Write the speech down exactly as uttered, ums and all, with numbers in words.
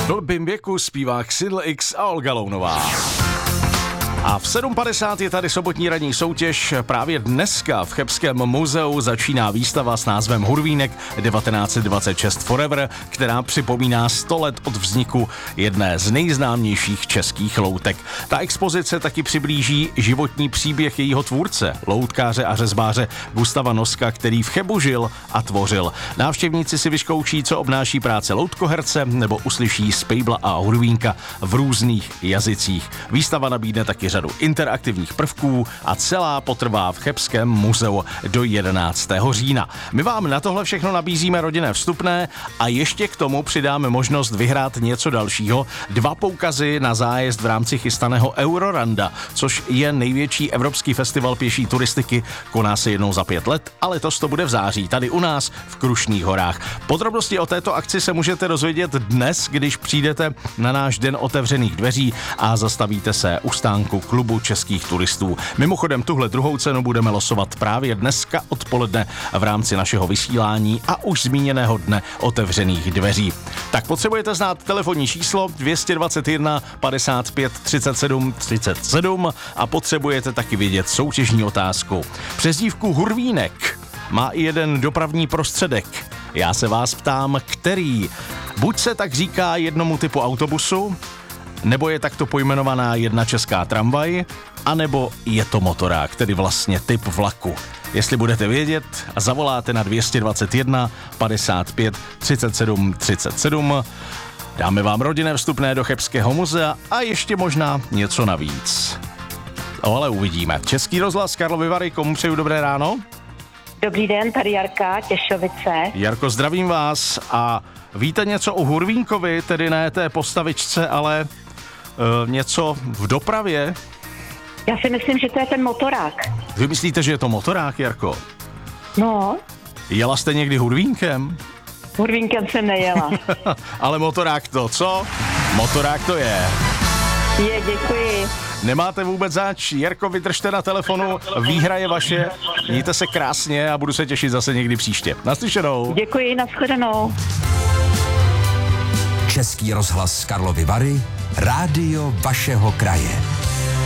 V blbým věku zpívá Xydl X a Olga Lounová. A v sedm padesát je tady sobotní ranní soutěž. Právě dneska v Chebském muzeu začíná výstava s názvem Hurvínek devatenáct dvacet šest Forever, která připomíná sto let od vzniku jedné z nejznámějších českých loutek. Ta expozice taky přiblíží životní příběh jejího tvůrce, loutkáře a řezbáře Gustava Noska, který v Chebu žil a tvořil. Návštěvníci si vyzkouší, co obnáší práce loutkoherce, nebo uslyší Spejbla a Hurvínka v různých jazycích. Výstava nabídne taky řadu interaktivních prvků a celá potrvá v Chebském muzeu do jedenáctého října. My vám na tohle všechno nabízíme rodinné vstupné a ještě k tomu přidáme možnost vyhrát něco dalšího. Dva poukazy na zájezd v rámci chystaného Euroranda, což je největší evropský festival pěší turistiky. Koná se jednou za pět let, ale letos to bude v září, tady u nás v Krušných horách. Podrobnosti o této akci se můžete dozvědět dnes, když přijdete na náš den otevřených dveří a zastavíte se u stánku Klubu českých turistů. Mimochodem tuhle druhou cenu budeme losovat právě dneska odpoledne v rámci našeho vysílání a už zmíněného dne otevřených dveří. Tak potřebujete znát telefonní číslo dvě stě dvacet jedna padesát pět třicet sedm třicet sedm a potřebujete taky vědět soutěžní otázku. Přezdívku Hurvínek má i jeden dopravní prostředek. Já se vás ptám, který? Buď se tak říká jednomu typu autobusu, nebo je takto pojmenovaná jedna česká tramvaj, anebo je to motorák, tedy vlastně typ vlaku. Jestli budete vědět, zavoláte na dvě stě dvacet jedna padesát pět třicet sedm třicet sedm. Dáme vám rodinné vstupné do Chebského muzea a ještě možná něco navíc. Ale uvidíme. Český rozhlas Karlovy Vary, komu přeju dobré ráno? Dobrý den, tady Jarka, Těšovice. Jarko, zdravím vás a víte něco o Hurvínkovi, tedy ne té postavičce, ale Uh, něco v dopravě? Já si myslím, že to je ten motorák. Vy myslíte, že je to motorák, Jarko? No. Jela jste někdy Hurvínkem? Hurvínkem jsem nejela. Ale motorák to, co? Motorák to je. Je, děkuji. Nemáte vůbec zač. Jarko, vydržte na telefonu, výhra je vaše. Mějte se krásně a budu se těšit zase někdy příště. Naslyšenou. Děkuji, nashledanou. Český rozhlas Karlovy Vary, rádio vašeho kraje.